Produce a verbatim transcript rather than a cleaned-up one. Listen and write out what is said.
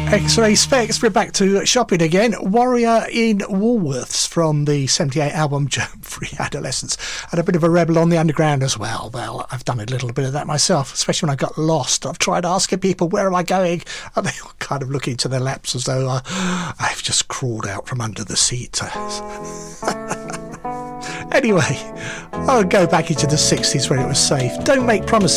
X-Ray Specs, we're back to shopping again. Warrior in Woolworths from the seventy-eight album Germ-Free Adolescence. And a bit of a rebel on the underground as well. Well, I've done a little bit of that myself, especially when I got lost. I've tried asking people, where am I going? And they all kind of look into their laps as though uh, I've just crawled out from under the seat. Anyway, I'll go back into the sixties where it was safe. Don't make promises.